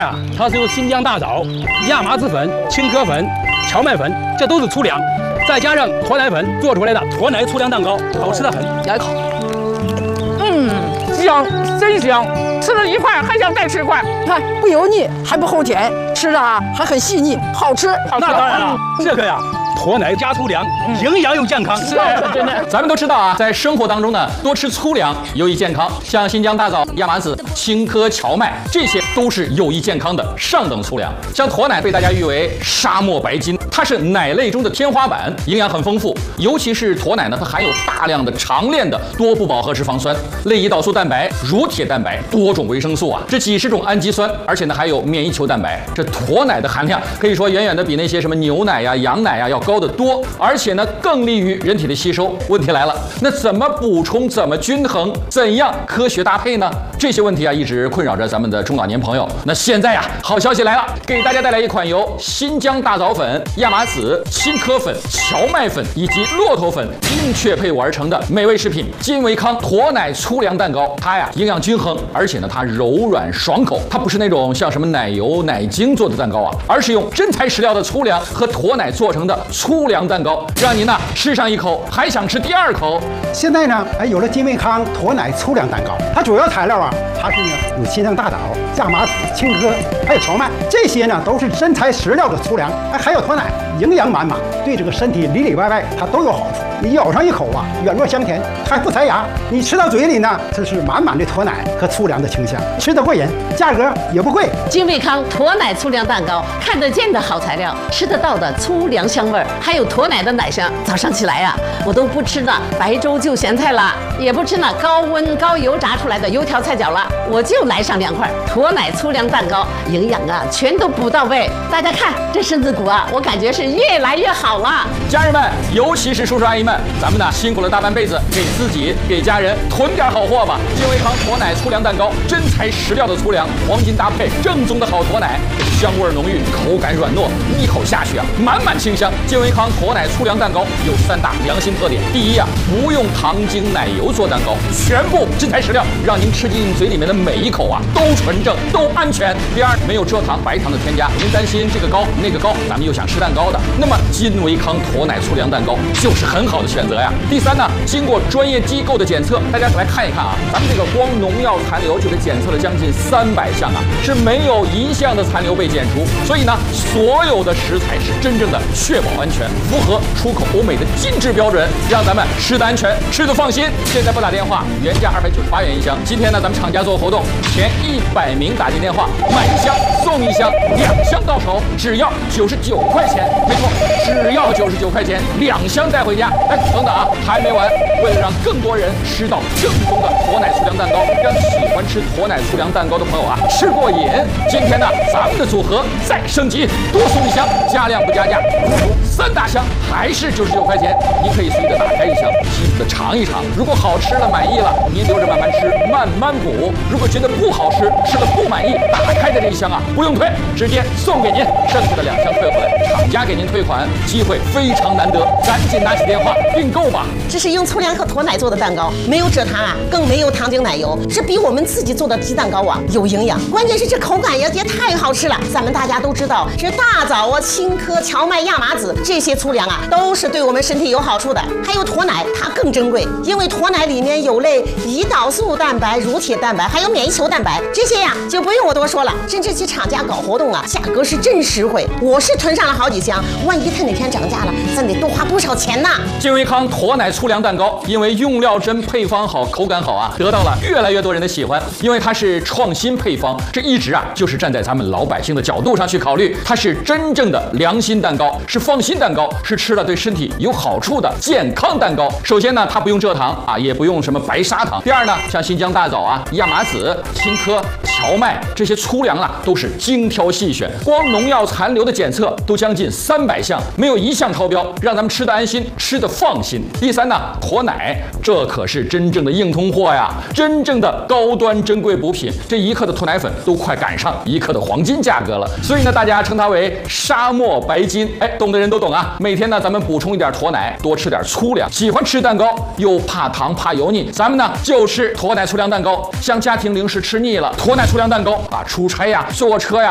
啊，它是由新疆大枣、亚麻籽粉、青稞粉、荞麦粉，这都是粗粮，再加上驼奶粉做出来的驼奶粗粮蛋糕，好吃的很。 咬一口，香，真香，吃了一块还想再吃一块。看不油腻，还不齁甜，吃的还很细腻，好吃。 那当然了，这个呀。 驼奶加粗粮，营养又健康。 是，真的。 咱们都知道啊，在生活当中呢，多吃粗粮有益健康。像新疆大枣、亚麻籽、青稞、荞麦，这些都是有益健康的上等粗粮。像驼奶被大家誉为沙漠白金，它是奶类中的天花板，营养很丰富。尤其是驼奶呢，它含有大量的长链的多不饱和脂肪酸、类胰岛素蛋白、乳铁蛋白、多种维生素啊，这几十种氨基酸，而且呢还有免疫球蛋白。这驼奶的含量可以说远远的比那些什么牛奶呀、羊奶呀要高得多，而且呢更利于人体的吸收。问题来了，那怎么补充？怎么均衡？怎样科学搭配呢？这些问题啊一直困扰着咱们的中老年朋友。那现在呀，好消息来了，给大家带来一款由新疆大枣粉、亚麻籽、青稞粉、荞麦粉以及骆驼粉精确配伍而成的美味食品——金维康驼奶粗粮蛋糕。它呀营养均衡，而且呢它柔软爽口。它不是那种像什么奶油、奶精做的蛋糕啊，而是用真材实料的粗粮和驼奶做成的粗粮蛋糕，让您呢吃上一口还想吃第二口。 现在呢，有了金维康驼奶粗粮蛋糕，它主要材料啊，它是呢有新疆大枣、亚麻籽、青稞，还有荞麦，这些呢都是真材实料的粗粮，还有驼奶，营养满满，对这个身体里里外外它都有好处。你咬上一口啊，软糯香甜，还不塞牙。你吃到嘴里呢，这是满满的驼奶和粗粮的清香，吃得过瘾，价格也不贵。 金维康驼奶粗粮蛋糕，看得见的好材料，吃得到的粗粮香味儿，还有驼奶的奶香。早上起来呀，我都不吃那白粥就咸菜了，也不吃那高温高油炸出来的油条菜饺了，我就来上2块驼奶粗粮蛋糕，营养啊全都补到位。大家看这身子骨啊，我感觉是越来越好了。 家人们，尤其是叔叔阿姨们，咱们呢辛苦了大半辈子，给自己给家人囤点好货吧。金维康驼奶粗粮蛋糕，真材实料的粗粮，黄金搭配，正宗的好驼奶，香味浓郁，口感软糯，一口下去啊，满满清香。金维康驼奶粗粮蛋糕有3大良心特点：第一啊，不用糖精奶油做蛋糕，全部真材实料，让您吃进嘴里面的每一口啊都纯正，都安全。第二，没有蔗糖、白糖的添加，您担心这个高那个高，咱们又想吃蛋糕的，那么金维康驼奶粗粮蛋糕就是很好的选择呀。第三呢，经过专业机构的检测，大家来看一看啊，咱们这个光农药残留就给检测了将近300项啊，是没有1项的残留被检出。所以呢，所有的食材是真正的确保安全，符合出口欧美的精致标准，让咱们吃得安全，吃得放心。现在拨打电话，原价298元一箱。今天呢，咱们厂家做活动，前100名打进电话，买1箱送1箱，2箱到手只要99块钱。没错，只要99块钱，2箱带回家。哎，等等啊，还没完！为了让更多人吃到正宗的驼奶粗粮蛋糕，让喜欢吃驼奶粗粮蛋糕的朋友啊吃过瘾，今天呢，咱们的组合再升级，多送1箱，加量不加价，足3大箱还是99块钱。您可以随意的打开1箱，细细的尝一尝。如果好吃了满意了，您留着慢慢吃，慢慢补。如果觉得不好吃，吃了不满意，打开的这1箱啊不用退，直接送给您，剩下的2箱退回来，厂家给您退款，机会非常难得，赶紧拿起电话订购吧。 这是用粗粮和驼奶做的蛋糕，没有蔗糖啊，更没有糖精奶油，是比我们自己做的鸡蛋糕啊有营养。关键是这口感也太好吃了。咱们大家都知道，这大枣啊、青稞、荞麦、亚麻籽这些粗粮啊，都是对我们身体有好处的。还有驼奶，它更珍贵，因为驼奶里面有类胰岛素蛋白、乳铁蛋白，还有免疫球蛋白，这些呀就不用我多说了。甚至其厂家搞活动啊，价格是真实惠。我是囤上了好几箱，万一它哪天涨价了，咱得多花不少钱呢。 金维康驼奶粗粮蛋糕，因为用料真、配方好、口感好啊，得到了越来越多人的喜欢。因为它是创新配方，这一直啊就是站在咱们老百姓的角度上去考虑，它是真正的良心蛋糕，是放心蛋糕，是吃了对身体有好处的健康蛋糕。首先呢，它不用蔗糖啊，也不用什么白砂糖。第二呢，像新疆大枣啊、亚麻籽、青稞、荞麦这些粗粮啊，都是精挑细选，光农药残留的检测都将近300项，没有1项超标，让咱们吃得安心，吃得放心。第三呢，驼奶，这可是真正的硬通货呀，真正的高端珍贵补品，这1克的驼奶粉都快赶上1克的黄金价格了。所以呢，大家称它为沙漠白金。哎，懂的人都懂啊。每天呢，咱们补充一点驼奶，多吃点粗粮。喜欢吃蛋糕又怕糖怕油腻，咱们呢就吃驼奶粗粮蛋糕。像家庭零食吃腻了，驼奶粗粮蛋糕啊，出差呀、坐车呀、